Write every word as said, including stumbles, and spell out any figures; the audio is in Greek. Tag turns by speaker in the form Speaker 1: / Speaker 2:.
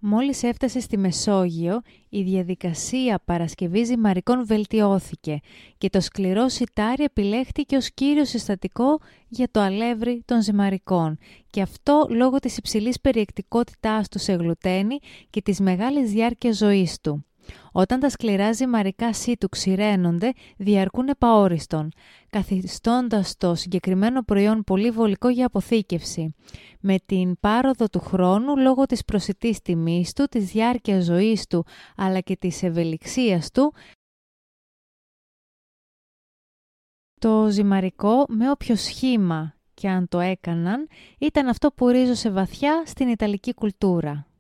Speaker 1: Μόλις έφτασε στη Μεσόγειο, η διαδικασία παρασκευής ζυμαρικών βελτιώθηκε και το σκληρό σιτάρι επιλέχθηκε ως κύριο συστατικό για το αλεύρι των ζυμαρικών, και αυτό λόγω της υψηλής περιεκτικότητάς του σε γλουτένη και της μεγάλης διάρκειας ζωής του. Όταν τα σκληρά ζυμαρικά σίτου ξηραίνονται, διαρκούν επαόριστον, καθιστώντας το συγκεκριμένο προϊόν πολύ βολικό για αποθήκευση. Με την πάροδο του χρόνου, λόγω της προσιτής τιμής του, της διάρκειας ζωής του, αλλά και της ευελιξίας του, το ζυμαρικό, με όποιο σχήμα και αν το έκαναν, ήταν αυτό που ρίζωσε βαθιά στην Ιταλική κουλτούρα.